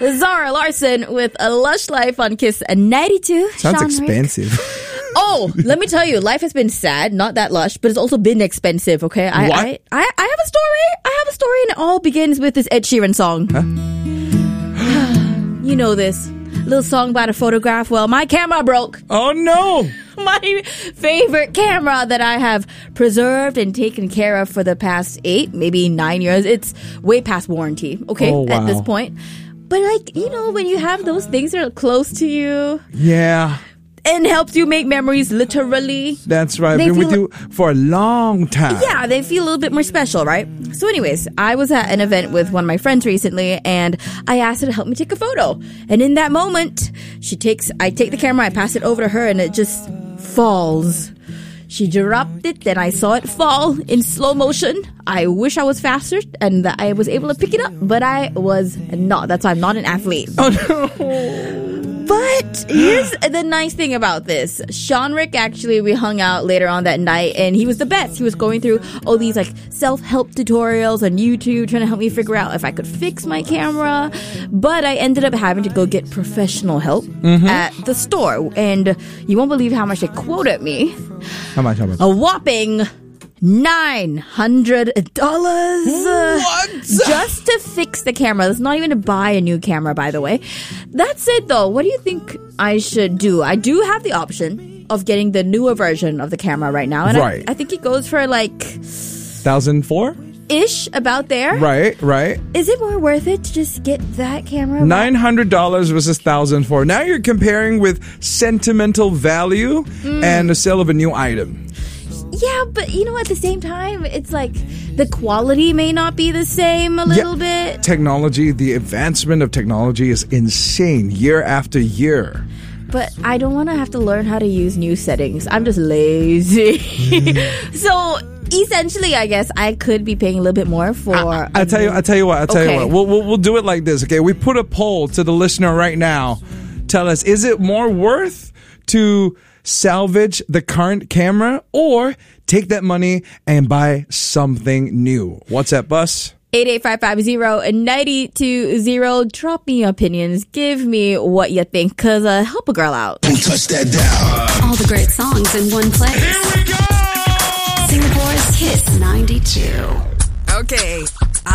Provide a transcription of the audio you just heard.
Zara Larsson with a Lush Life on Kiss 92. Sounds Sean expensive. Oh, let me tell you, life has been sad, not that lush, but it's also been expensive, okay? I have a story. And it all begins with this Ed Sheeran song. Huh? You know this. Little song about a photograph. Well, my camera broke. Oh, no. My favorite camera that I have preserved and taken care of for the past 8, maybe 9 years. It's way past warranty, okay, at this point. But when you have those things that are close to you. Yeah. And helps you make memories, literally. That's right. Been with you for a long time. Yeah, they feel a little bit more special, right? So anyways, I was at an event with one of my friends recently, and I asked her to help me take a photo. And in that moment, I take the camera, I pass it over to her, and it just falls. She dropped it, then I saw it fall in slow motion. I wish I was faster and that I was able to pick it up, but I was not. That's why I'm not an athlete. Oh, no. But here's the nice thing about this. Sean Rick, actually, we hung out later on that night, and he was the best. He was going through all these self-help tutorials on YouTube, trying to help me figure out if I could fix my camera. But I ended up having to go get professional help at the store. And you won't believe how much they quoted me. How much? A whopping $900. What? Just to fix the camera. That's not even to buy a new camera, by the way. That's it, though. What do you think I should do? I do have the option of getting the newer version of the camera right now. And right. I think it goes for 1,004? Ish, about there. Right. Is it more worth it to just get that camera? $900 versus $1,004. Now you're comparing with sentimental value and the sale of a new item. Yeah, but at the same time, it's the quality may not be the same a little bit. Technology, the advancement of technology is insane year after year. But I don't want to have to learn how to use new settings. I'm just lazy. So essentially, I guess I could be paying a little bit more for. I'll tell you what. We'll do it like this. Okay, we put a poll to the listener right now. Tell us, is it more worth to salvage the current camera or take that money and buy something new? WhatsApp bus 88550-920. Drop me your opinions. Give me what you think, because help a girl out. Don't touch that dial. All the great songs in one place. Here we go! Singapore's Kiss 92. Okay,